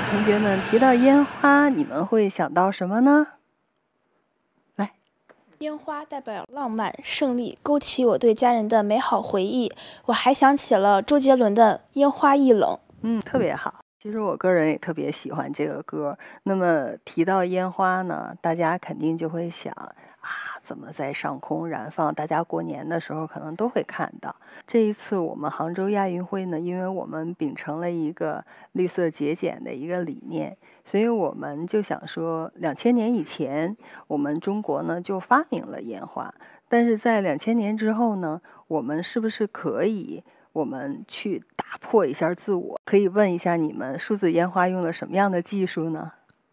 同学们提到烟花，你们会想到什么呢？来， 烟花代表浪漫、胜利，勾起我对家人的美好回忆。我还想起了周杰伦的《烟花易冷》。 特别好。其实我个人也特别喜欢这个歌。那么提到烟花呢，大家肯定就会想怎么在上空燃放？大家过年的时候可能都会看到。这一次我们杭州亚运会呢，因为我们秉承了一个绿色节俭的一个理念，所以我们就想说，2000年以前，我们中国呢就发明了烟花，但是在2000年之后呢，我们是不是可以？我们去打破一下自我，可以问一下你们，数字烟花用了什么样的技术呢？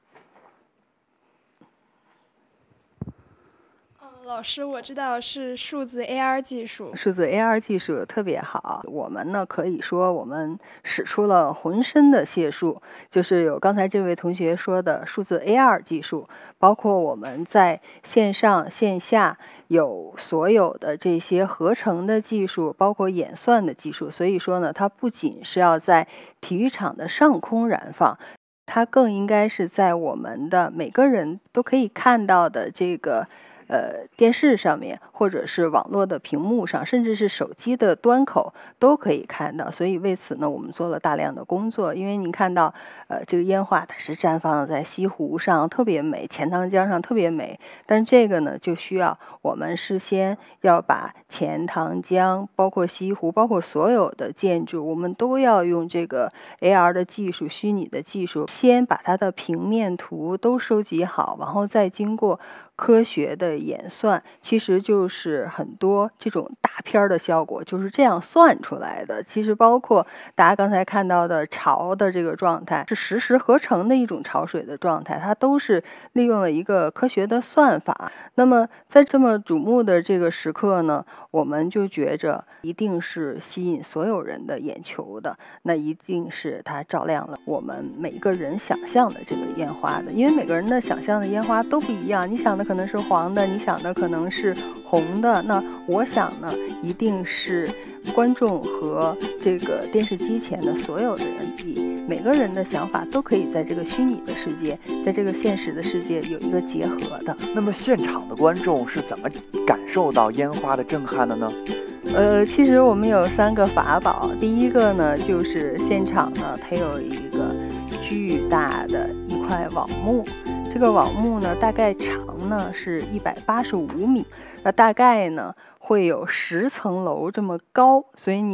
老师，我知道是数字 AR 技术。 数字 AR 技术特别好，我们呢可以说我们使出了浑身的解数，就是有刚才这位同学说的数字 AR 技术，包括我们在线上线下有所有的这些合成的技术，包括演算的技术。所以说呢，它不仅是要在体育场的上空燃放，它更应该是在我们的每个人都可以看到的这个电视上面，或者是网络的屏幕上，甚至是手机的端口都可以看到。所以为此呢，我们做了大量的工作。因为您看到这个烟花它是绽放在西湖上，特别美，钱塘江上特别美。但这个呢，就需要我们事先要把钱塘江，包括西湖，包括所有的建筑，我们都要用这个 AR 的技术，虚拟的技术，先把它的平面图都收集好，然后再经过科学的演算，其实就是很多这种大片的效果就是这样算出来的。其实包括大家刚才看到的潮的这个状态，是实时合成的一种潮水的状态，它都是利用了一个科学的算法。那么在这么瞩目的这个时刻呢，我们就觉着一定是吸引所有人的眼球的，那一定是它照亮了我们每个人想象的这个烟花的。因为每个人的想象的烟花都不一样，你想的可能是黄的，你想的可能是红的，那我想呢，一定是观众和这个电视机前的所有的人，每个人的想法都可以在这个虚拟的世界，在这个现实的世界有一个结合的。 那么现场的观众是怎么感受到烟花的震撼的呢？ 其实我们有3个法宝。第一个呢，就是现场呢，它有一个巨大的一块网幕，这个网幕呢，大概长呢是185米，那大概呢会有10层楼这么高，所以你